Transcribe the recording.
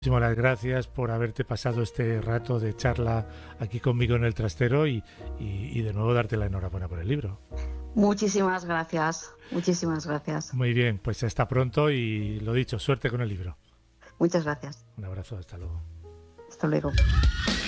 Muchísimas gracias por haberte pasado este rato de charla aquí conmigo en el trastero y de nuevo darte la enhorabuena por el libro. Muchísimas gracias, muchísimas gracias. Muy bien, pues hasta pronto y lo dicho, suerte con el libro. Muchas gracias. Un abrazo, hasta luego. Hasta luego.